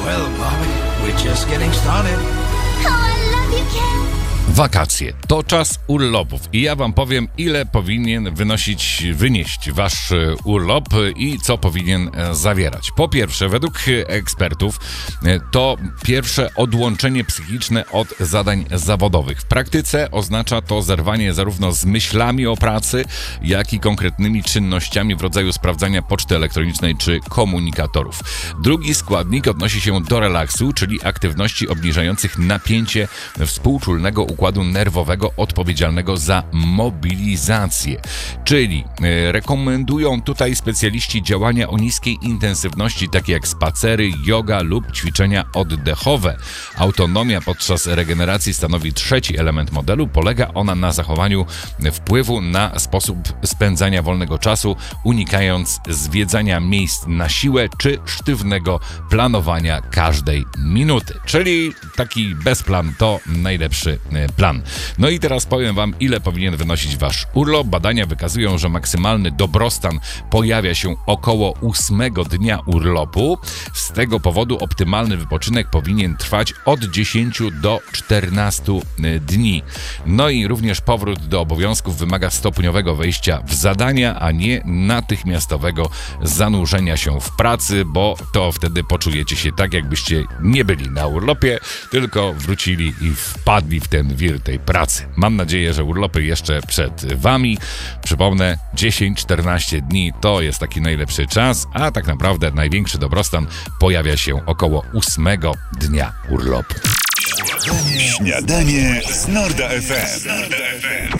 Well, Bobby, we're just getting started. Oh, I love you, Ken. Wakacje to czas urlopów i ja wam powiem, ile powinien wynieść wasz urlop i co powinien zawierać. Po pierwsze, według ekspertów to pierwsze odłączenie psychiczne od zadań zawodowych. W praktyce oznacza to zerwanie zarówno z myślami o pracy, jak i konkretnymi czynnościami w rodzaju sprawdzania poczty elektronicznej czy komunikatorów. Drugi składnik odnosi się do relaksu, czyli aktywności obniżających napięcie współczulnego układu nerwowego odpowiedzialnego za mobilizację. Czyli rekomendują tutaj specjaliści działania o niskiej intensywności, takie jak spacery, yoga lub ćwiczenia oddechowe. Autonomia podczas regeneracji stanowi trzeci element modelu. Polega ona na zachowaniu wpływu na sposób spędzania wolnego czasu, unikając zwiedzania miejsc na siłę czy sztywnego planowania każdej minuty. Czyli taki bezplan to najlepszy plan. No i teraz powiem wam, ile powinien wynosić wasz urlop. Badania wykazują, że maksymalny dobrostan pojawia się około 8 dnia urlopu. Z tego powodu optymalny wypoczynek powinien trwać od 10 do 14 dni. No i również powrót do obowiązków wymaga stopniowego wejścia w zadania, a nie natychmiastowego zanurzenia się w pracy, bo to wtedy poczujecie się tak, jakbyście nie byli na urlopie, tylko wrócili i wpadli w ten wir tej pracy. Mam nadzieję, że urlopy jeszcze przed wami. Przypomnę, 10-14 dni to jest taki najlepszy czas, a tak naprawdę największy dobrostan pojawia się około 8 dnia urlopu. Śniadanie z Norda FM.